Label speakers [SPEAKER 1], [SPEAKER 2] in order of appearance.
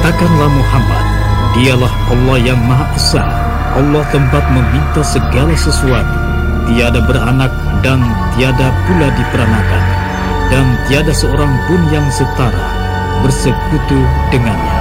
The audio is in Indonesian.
[SPEAKER 1] Katakanlah Muhammad, dialah Allah yang Maha Esa, Allah tempat meminta segala sesuatu, tiada beranak dan tiada pula diperanakan, dan tiada seorang pun yang setara bersekutu dengannya.